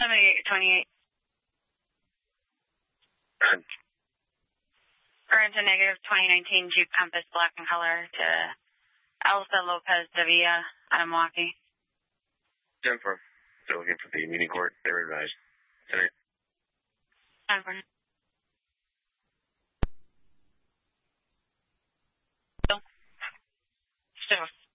somebody 28. Current to negative 2019 Jeep Compass black in color to Elsa Lopez Davia out of Milwaukee. 10-4. Still looking for the meeting court. They're advised. Tonight. 10-4. Still.